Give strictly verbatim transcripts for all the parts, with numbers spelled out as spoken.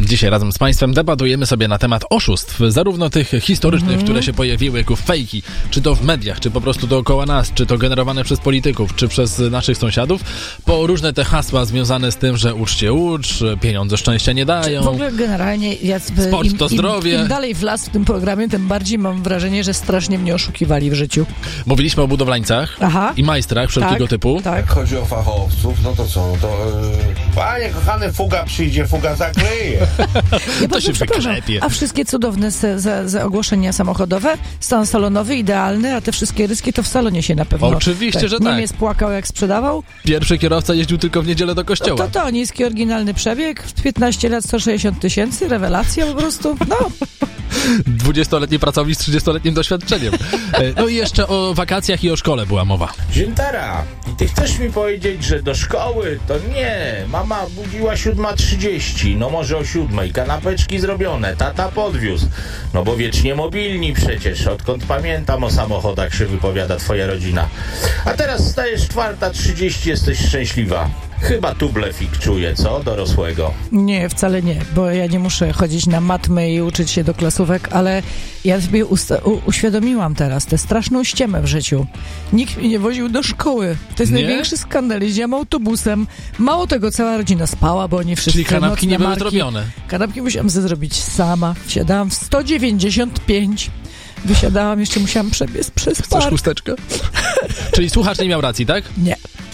Dzisiaj razem z Państwem debatujemy sobie na temat oszustw, zarówno tych historycznych, mm. które się pojawiły jako fejki, czy to w mediach, czy po prostu dookoła nas, czy to generowane przez polityków, czy przez naszych sąsiadów, po różne te hasła związane z tym, że uczcie ucz, pieniądze szczęścia nie dają. W ogóle generalnie jakby sport im, to zdrowie. Im, im dalej w las w tym programie, tym bardziej mam wrażenie, że strasznie mnie oszukiwali w życiu. Mówiliśmy o budowlańcach Aha. i majstrach wszelkiego tak, typu. Tak. Jak chodzi o fachowców, no to co? No to yy, panie kochany, fuga przyjdzie, fuga zakleje. Ja to się wyklepie. A wszystkie cudowne se, za, za ogłoszenia samochodowe, stan salonowy idealny, a te wszystkie ryski to w salonie się na pewno. Oczywiście, tak. że tak. Niemiec płakał jak sprzedawał. Pierwszy kierowca jeździł tylko w niedzielę do kościoła. No to to, niski oryginalny przebieg, piętnaście lat, sto sześćdziesiąt tysięcy, rewelacja po prostu, no. dwudziestoletni pracownik z trzydziestoletnim doświadczeniem. No i jeszcze o wakacjach i o szkole była mowa. Ziętara, i ty chcesz mi powiedzieć, że do szkoły to nie. Mama budziła siódma trzydzieści, no może o siódmej, kanapeczki zrobione, tata podwiózł. No bo wiecznie mobilni przecież, odkąd pamiętam o samochodach się wypowiada twoja rodzina. A teraz stajesz czwarta trzydzieści, jesteś szczęśliwa. Chyba tu blefik czuje, co? Dorosłego. Nie, wcale nie, bo ja nie muszę chodzić na matmę i uczyć się do klasówek, ale ja sobie usta- u- uświadomiłam teraz tę straszną ściemę w życiu. Nikt mnie nie woził do szkoły. To jest nie? największy skandal. Jeździłam autobusem. Mało tego, cała rodzina spała, bo oni wszyscy... Czyli kanapki nie były marki. zrobione. Kanapki musiałam sobie zrobić sama. Wsiadałam w sto dziewięćdziesiąt pięć. Wysiadałam, jeszcze musiałam przebiec przez Chcesz park. chusteczkę? Czyli słuchacz nie miał racji, tak? Nie.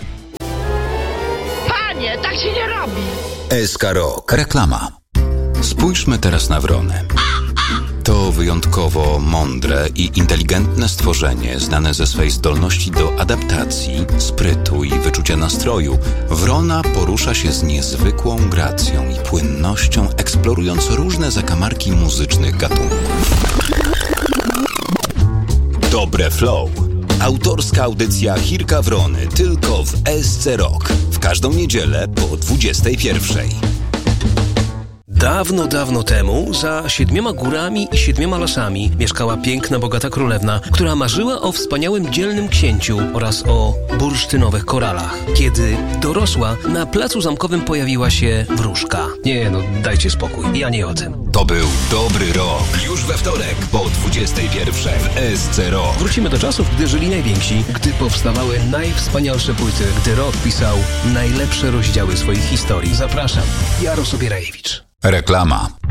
Nie, tak się nie robi. S K Rock. Reklama. Spójrzmy teraz na wronę. To wyjątkowo mądre i inteligentne stworzenie, znane ze swej zdolności do adaptacji, sprytu i wyczucia nastroju. Wrona porusza się z niezwykłą gracją i płynnością, eksplorując różne zakamarki muzycznych gatunków. Dobre flow. Autorska audycja Chirka Wrony tylko w S C Rock. W każdą niedzielę po dwudziestej pierwszej. Dawno, dawno temu, za siedmioma górami i siedmioma lasami mieszkała piękna, bogata królewna, która marzyła o wspaniałym, dzielnym księciu oraz o bursztynowych koralach. Kiedy dorosła, na placu zamkowym pojawiła się wróżka. Nie no, dajcie spokój, ja nie o tym. To był Dobry Rok. Już we wtorek po dwudziestej pierwszej w S C Rock. Wrócimy do czasów, gdy żyli najwięksi, gdy powstawały najwspanialsze płyty, gdy Rock pisał najlepsze rozdziały swoich historii. Zapraszam, Jarosław Bierajewicz. Reklama.